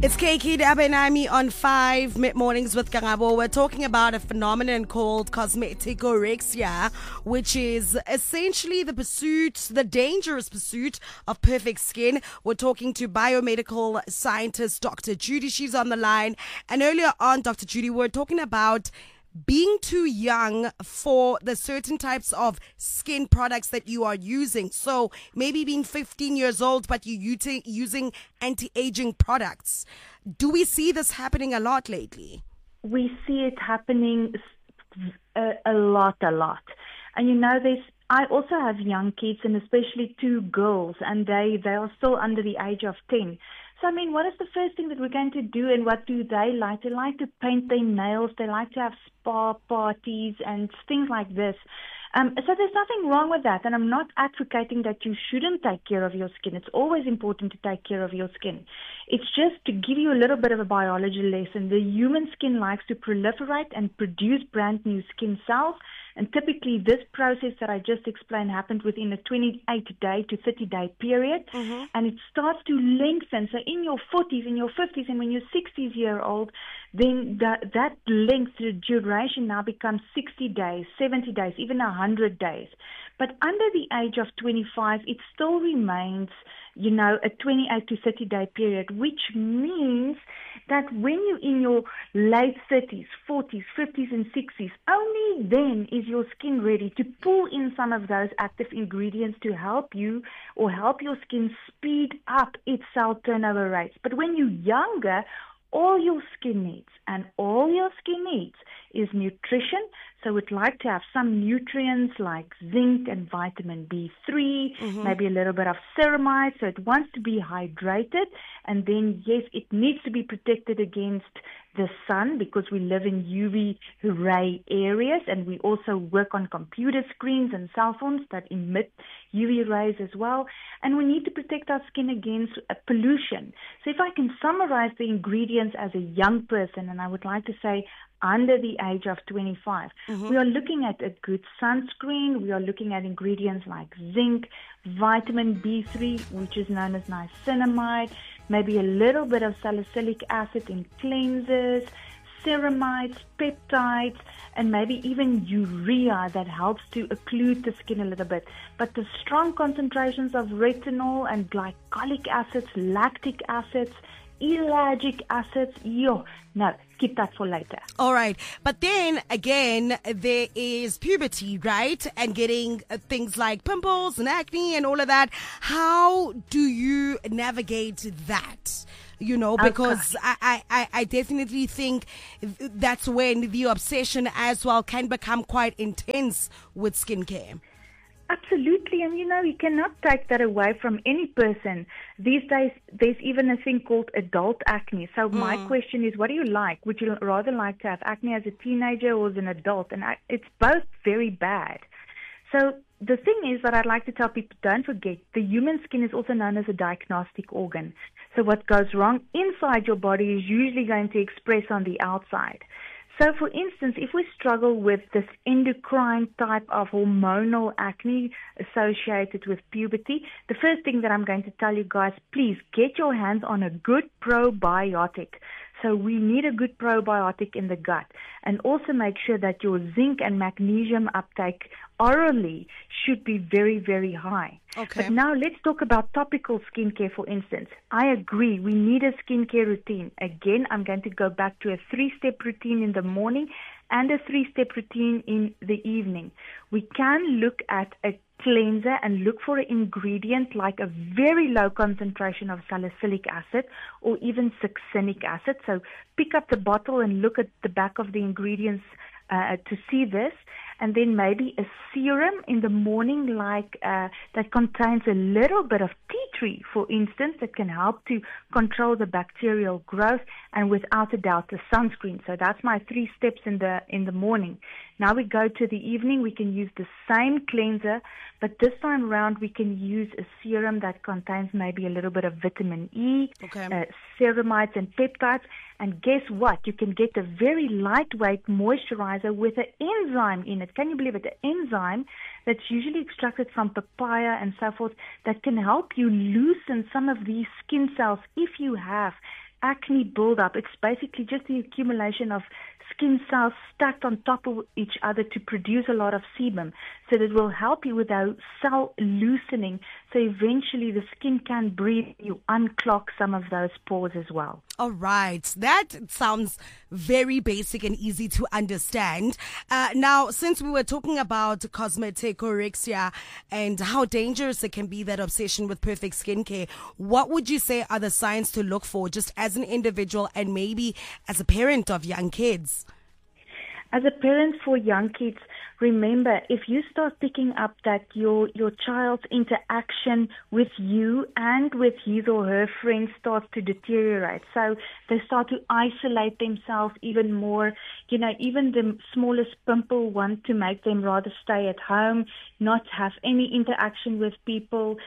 It's Keiki Abenami on 5 Mid-Mornings with Kangabo. We're talking about a phenomenon called cosmeticorexia, which is essentially the dangerous pursuit of perfect skin. We're talking to biomedical scientist Dr. Judy. She's on the line. And earlier on, Dr. Judy, we're talking about being too young for the certain types of skin products that you are using. So maybe being 15 years old, but you're using anti-aging products. Do we see this happening a lot lately? We see it happening a lot. And I also have young kids, and especially two girls, and they are still under the age of 10. So, what is the first thing that we're going to do, and what do they like? They like to paint their nails. They like to have spa parties and things like this. So there's nothing wrong with that, and I'm not advocating that you shouldn't take care of your skin. It's always important to take care of your skin. It's just to give you a little bit of a biology lesson. The human skin likes to proliferate and produce brand new skin cells, and typically this process that I just explained happened within a 28-day to 30-day period, and it starts to lengthen. So in your 40s, in your 50s, and when you're 60-year-old, then that length, the duration now becomes 60 days, 70 days, even 100 days. But under the age of 25, it still remains, a 28 to 30-day period, which means that when you're in your late 30s, 40s, 50s, and 60s, only then is your skin ready to pull in some of those active ingredients to help you or help your skin speed up its cell turnover rates. But when you're younger, all your skin needs is nutrition. So we'd like to have some nutrients like zinc and vitamin B3, maybe a little bit of ceramide. So it wants to be hydrated. And then, yes, it needs to be protected against the sun because we live in UV ray areas, and we also work on computer screens and cell phones that emit UV rays as well. And we need to protect our skin against pollution. So if I can summarize the ingredients as a young person, and I would like to say under the age of 25, we are looking at a good sunscreen. We are looking at ingredients like zinc, vitamin B3, which is known as niacinamide, maybe a little bit of salicylic acid in cleansers, ceramides, peptides, and maybe even urea that helps to occlude the skin a little bit. But the strong concentrations of retinol and glycolic acids, lactic acids, ellagic acids, no, keep that for later. All right. But then again, there is puberty, right? And getting things like pimples and acne and all of that. How do you navigate that? Because I definitely think that's when the obsession as well can become quite intense with skincare. Absolutely, and you cannot take that away from any person. These days, there's even a thing called adult acne. So my question is, what do you like? Would you rather like to have acne as a teenager or as an adult? And it's both very bad. So the thing is that I'd like to tell people, don't forget, the human skin is also known as a diagnostic organ. So what goes wrong inside your body is usually going to express on the outside. So, for instance, if we struggle with this endocrine type of hormonal acne associated with puberty, the first thing that I'm going to tell you guys, please get your hands on a good probiotic. So we need a good probiotic in the gut. And also make sure that your zinc and magnesium uptake orally should be very, very high. Okay. But now let's talk about topical skincare, for instance. I agree, we need a skincare routine. Again, I'm going to go back to a 3-step routine in the morning and a 3-step routine in the evening. We can look at a cleanser and look for an ingredient like a very low concentration of salicylic acid or even succinic acid. So pick up the bottle and look at the back of the ingredients to see this. And then maybe a serum in the morning that contains a little bit of tea tree, for instance, that can help to control the bacterial growth, and without a doubt the sunscreen. So that's my 3 steps in the morning. Now we go to the evening, we can use the same cleanser, but this time around we can use a serum that contains maybe a little bit of vitamin E, ceramides and peptides. And guess what? You can get a very lightweight moisturizer with an enzyme in it. Can you believe it? An enzyme that's usually extracted from papaya and so forth that can help you loosen some of these skin cells if you have acne buildup. It's basically just the accumulation of skin cells stacked on top of each other to produce a lot of sebum. So that will help you with our cell loosening. So eventually the skin can breathe. You unclog some of those pores as well. All right. That sounds very basic and easy to understand. Now, since we were talking about cosmeticorexia and how dangerous it can be, that obsession with perfect skincare, what would you say are the signs to look for just as an individual and maybe as a parent of young kids? As a parent for young kids, remember, if you start picking up that your child's interaction with you and with his or her friends starts to deteriorate, so they start to isolate themselves even more, even the smallest pimple want to make them rather stay at home, not have any interaction with people,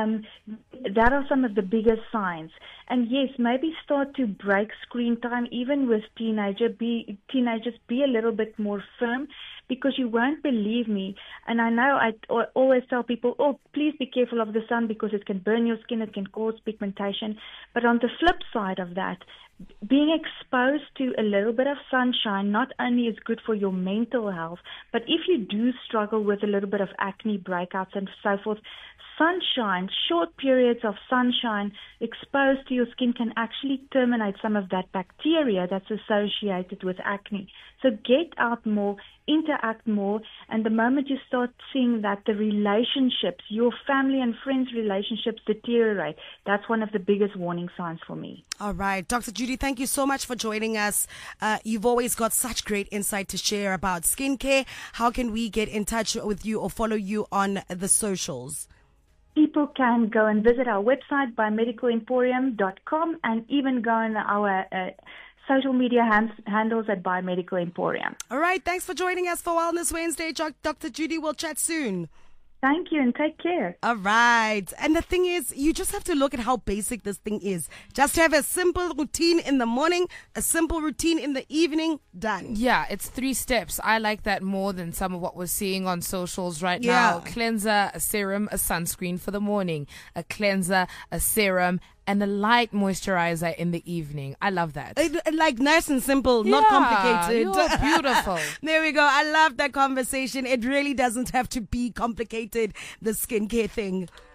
that are some of the biggest signs. And yes, maybe start to break screen time, even with teenagers. Be a little bit more firm, because you won't believe me. And I know I always tell people, please be careful of the sun because it can burn your skin, it can cause pigmentation. But on the flip side of that, being exposed to a little bit of sunshine not only is good for your mental health, but if you do struggle with a little bit of acne breakouts and so forth, sunshine, short periods of sunshine exposed to your skin can actually terminate some of that bacteria that's associated with acne. So get out more, interact more, and the moment you start seeing that the relationships, your family and friends' relationships deteriorate, that's one of the biggest warning signs for me. All right. Dr. Judy, thank you so much for joining us. You've always got such great insight to share about skincare. How can we get in touch with you or follow you on the socials? People can go and visit our website, biomedicalemporium.com, and even go on our social media handles at Biomedical Emporium. All right. Thanks for joining us for Wellness Wednesday. Dr. Judy, we'll chat soon. Thank you and take care. All right. And the thing is, you just have to look at how basic this thing is. Just have a simple routine in the morning, a simple routine in the evening, done. Yeah, it's 3 steps. I like that more than some of what we're seeing on socials right now. Cleanser, a serum, a sunscreen for the morning, a cleanser, a serum, and a light moisturizer in the evening. I love that. Like nice and simple, not complicated. You're beautiful. There we go. I love that conversation. It really doesn't have to be complicated, the skincare thing.